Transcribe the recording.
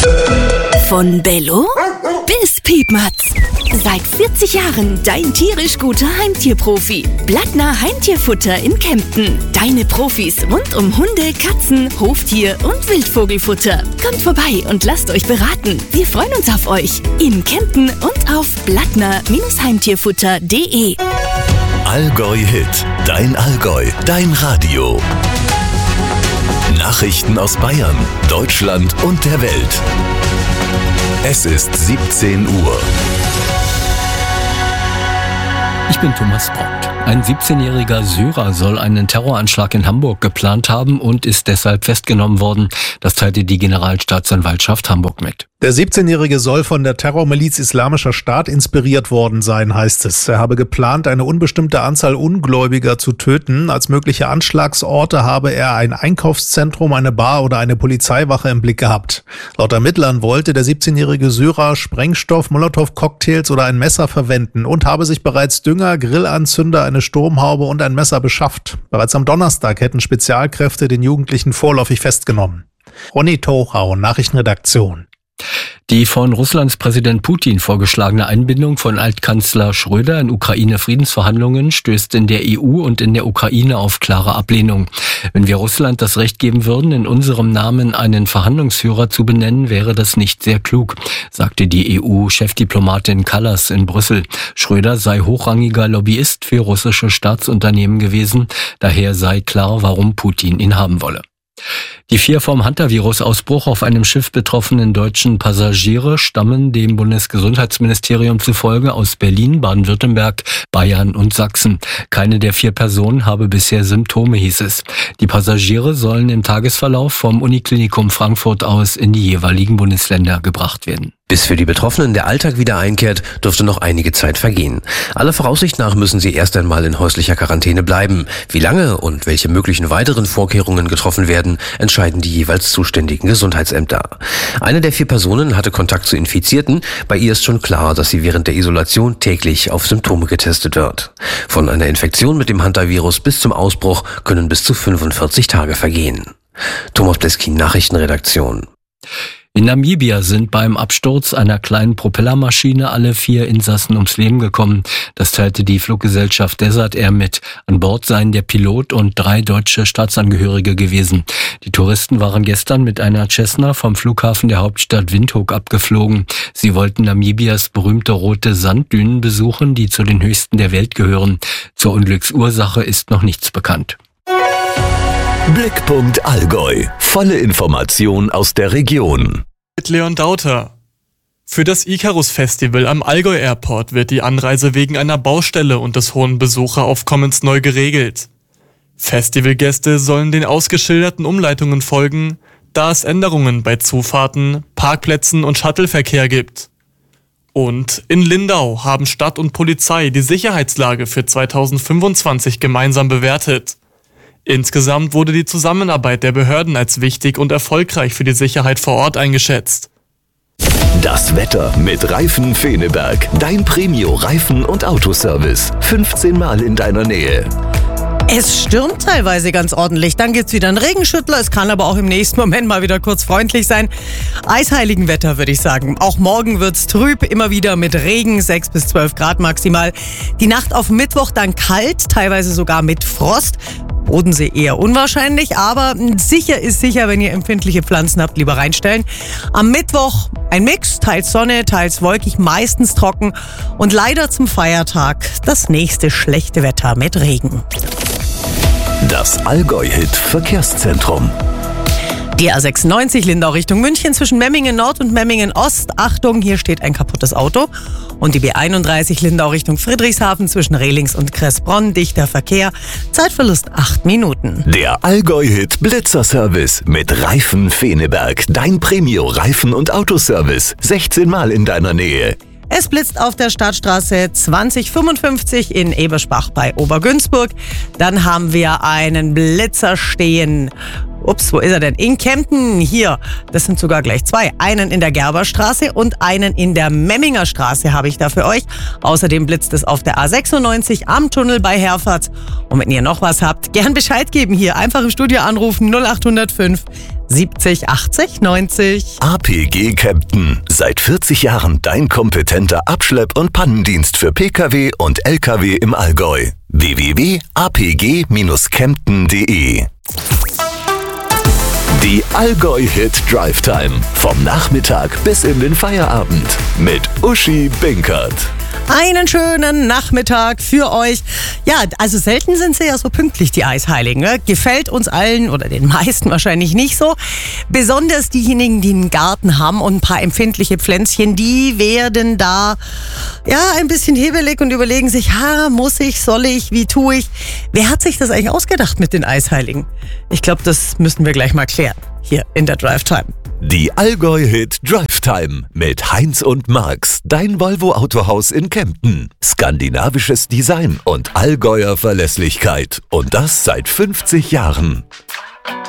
Von Bello bis Piepmatz. Seit 40 Jahren dein tierisch guter Heimtierprofi. Blattner Heimtierfutter in Kempten. Deine Profis rund um Hunde, Katzen, Hoftier und Wildvogelfutter. Kommt vorbei und lasst euch beraten. Wir freuen uns auf euch. In Kempten und auf blattner-heimtierfutter.de. Allgäu Hit. Dein Allgäu. Dein Radio. Nachrichten aus Bayern, Deutschland und der Welt. Es ist 17 Uhr. Ich bin Thomas Brauch. Ein 17-jähriger Syrer soll einen Terroranschlag in Hamburg geplant haben und ist deshalb festgenommen worden. Das teilte die Generalstaatsanwaltschaft Hamburg mit. Der 17-Jährige soll von der Terrormiliz Islamischer Staat inspiriert worden sein, heißt es. Er habe geplant, eine unbestimmte Anzahl Ungläubiger zu töten. Als mögliche Anschlagsorte habe er ein Einkaufszentrum, eine Bar oder eine Polizeiwache im Blick gehabt. Laut Ermittlern wollte der 17-jährige Syrer Sprengstoff, Molotow-Cocktails oder ein Messer verwenden und habe sich bereits Dünger, Grillanzünder, eine Sturmhaube und ein Messer beschafft. Bereits am Donnerstag hätten Spezialkräfte den Jugendlichen vorläufig festgenommen. Ronny Tochau, Nachrichtenredaktion. Die von Russlands Präsident Putin vorgeschlagene Einbindung von Altkanzler Schröder in Ukraine-Friedensverhandlungen stößt in der EU und in der Ukraine auf klare Ablehnung. Wenn wir Russland das Recht geben würden, in unserem Namen einen Verhandlungsführer zu benennen, wäre das nicht sehr klug, sagte die EU-Chefdiplomatin Kallas in Brüssel. Schröder sei hochrangiger Lobbyist für russische Staatsunternehmen gewesen, daher sei klar, warum Putin ihn haben wolle. Die 4 vom Hantavirus-Ausbruch auf einem Schiff betroffenen deutschen Passagiere stammen dem Bundesgesundheitsministerium zufolge aus Berlin, Baden-Württemberg, Bayern und Sachsen. Keine der 4 Personen habe bisher Symptome, hieß es. Die Passagiere sollen im Tagesverlauf vom Uniklinikum Frankfurt aus in die jeweiligen Bundesländer gebracht werden. Bis für die Betroffenen der Alltag wieder einkehrt, dürfte noch einige Zeit vergehen. Aller Voraussicht nach müssen sie erst einmal in häuslicher Quarantäne bleiben. Wie lange und welche möglichen weiteren Vorkehrungen getroffen werden, entscheiden die jeweils zuständigen Gesundheitsämter. Eine der 4 Personen hatte Kontakt zu Infizierten. Bei ihr ist schon klar, dass sie während der Isolation täglich auf Symptome getestet wird. Von einer Infektion mit dem Hantavirus bis zum Ausbruch können bis zu 45 Tage vergehen. Thomas Bleskin, Nachrichtenredaktion. In Namibia sind beim Absturz einer kleinen Propellermaschine alle 4 Insassen ums Leben gekommen. Das teilte die Fluggesellschaft Desert Air mit. An Bord seien der Pilot und 3 deutsche Staatsangehörige gewesen. Die Touristen waren gestern mit einer Cessna vom Flughafen der Hauptstadt Windhoek abgeflogen. Sie wollten Namibias berühmte rote Sanddünen besuchen, die zu den höchsten der Welt gehören. Zur Unglücksursache ist noch nichts bekannt. Blickpunkt Allgäu. Volle Information aus der Region. Mit Leon Dauter. Für das Icarus-Festival am Allgäu Airport wird die Anreise wegen einer Baustelle und des hohen Besucheraufkommens neu geregelt. Festivalgäste sollen den ausgeschilderten Umleitungen folgen, da es Änderungen bei Zufahrten, Parkplätzen und Shuttleverkehr gibt. Und in Lindau haben Stadt und Polizei die Sicherheitslage für 2025 gemeinsam bewertet. Insgesamt wurde die Zusammenarbeit der Behörden als wichtig und erfolgreich für die Sicherheit vor Ort eingeschätzt. Das Wetter mit Reifen Feneberg. Dein Premio-Reifen- und Autoservice. 15 Mal in deiner Nähe. Es stürmt teilweise ganz ordentlich. Dann gibt's wieder einen Regenschüttler. Es kann aber auch im nächsten Moment mal wieder kurz freundlich sein. Eisheiligenwetter, würde ich sagen. Auch morgen wird's trüb, immer wieder mit Regen, 6 bis 12 Grad maximal. Die Nacht auf Mittwoch dann kalt, teilweise sogar mit Frost. Bodensee eher unwahrscheinlich, aber sicher ist sicher, wenn ihr empfindliche Pflanzen habt, lieber reinstellen. Am Mittwoch ein Mix, teils Sonne, teils wolkig, meistens trocken und leider zum Feiertag das nächste schlechte Wetter mit Regen. Das Allgäu-Hit Verkehrszentrum. Die A96 Lindau Richtung München zwischen Memmingen Nord und Memmingen Ost. Achtung, hier steht ein kaputtes Auto. Und die B31 Lindau Richtung Friedrichshafen zwischen Rehlings und Kressbronn. Dichter Verkehr. Zeitverlust 8 Minuten. Der Allgäu-Hit Blitzerservice mit Reifen Feneberg. Dein Premio-Reifen- und Autoservice. 16 Mal in deiner Nähe. Es blitzt auf der Stadtstraße 2055 in Ebersbach bei Obergünzburg. Dann haben wir einen Blitzer stehen Ups, wo ist er denn? In Kempten, hier. Das sind sogar gleich 2. Einen in der Gerberstraße und einen in der Memminger Straße habe ich da für euch. Außerdem blitzt es auf der A96 am Tunnel bei Herford. Und wenn ihr noch was habt, gern Bescheid geben hier. Einfach im Studio anrufen 0805 70 80 90. APG Kempten. Seit 40 Jahren dein kompetenter Abschlepp- und Pannendienst für Pkw und Lkw im Allgäu. www.apg-kempten.de. Die Allgäu-Hit Drive Time. Vom Nachmittag bis in den Feierabend. Mit Uschi Binkert. Einen schönen Nachmittag für euch. Ja, also selten sind sie ja so pünktlich, die Eisheiligen. Ne? Gefällt uns allen oder den meisten wahrscheinlich nicht so. Besonders diejenigen, die einen Garten haben und ein paar empfindliche Pflänzchen, die werden da ja ein bisschen hebelig und überlegen sich, muss ich, soll ich, wie tue ich? Wer hat sich das eigentlich ausgedacht mit den Eisheiligen? Ich glaube, das müssen wir gleich mal klären hier in der Drive Time. Die Allgäu-Hit Drive Time mit Heinz und Marx, dein Volvo-Autohaus in Kempten. Skandinavisches Design und Allgäuer Verlässlichkeit. Und das seit 50 Jahren.